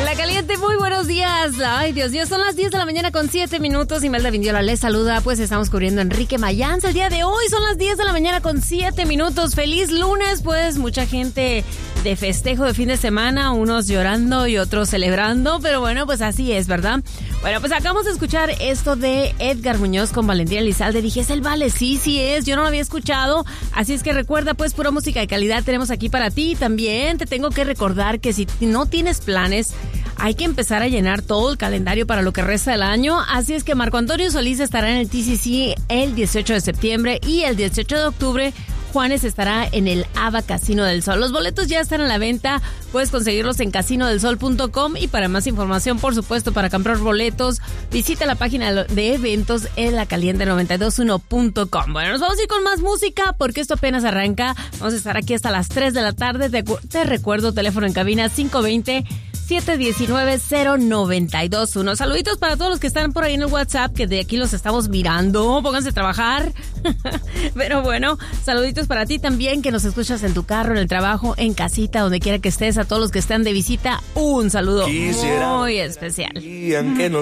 Hola, caliente, muy buenos días. Ay, Dios mío, son las 10 de la mañana con 7 minutos. Imelda Vindiola les saluda. Pues estamos cubriendo a Enrique Mayans el día de hoy. Son las 10 de la mañana con 7 minutos. Feliz lunes, pues mucha gente de festejo de fin de semana, unos llorando y otros celebrando, pero bueno, pues así es, ¿verdad? Bueno, pues acabamos de escuchar esto de Edgar Muñoz con Valentín Elizalde. Dije, ¿es el Vale? Sí es, yo no lo había escuchado, así es que recuerda, pues pura música de calidad tenemos aquí para ti. También te tengo que recordar que si no tienes planes, hay que empezar a llenar todo el calendario para lo que resta del año, así es que Marco Antonio Solís estará en el TCC el 18 de septiembre y el 18 de octubre Juanes estará en el ABA Casino del Sol. Los boletos ya están a la venta, puedes conseguirlos en casinodelsol.com y para más información, por supuesto, para comprar boletos, visita la página de eventos en lacaliente921.com. Bueno, nos vamos a ir con más música porque esto apenas arranca. Vamos a estar aquí hasta las 3 de la tarde. Te recuerdo, teléfono en cabina 520-719-0921. Saluditos para todos los que están por ahí en el WhatsApp, que de aquí los estamos mirando. Pónganse a trabajar. Pero bueno, saluditos para ti también, que nos escuchas en tu carro, en el trabajo, en casita, donde quiera que estés. A todos los que están de visita, un saludo muy especial.